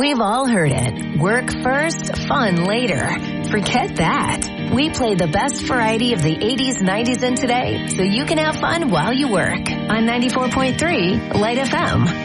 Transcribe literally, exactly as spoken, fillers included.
We've all heard it. Work first, fun later. Forget that. We play the best variety of the eighties, nineties, and today, so you can have fun while you work. On ninety-four point three Light F M.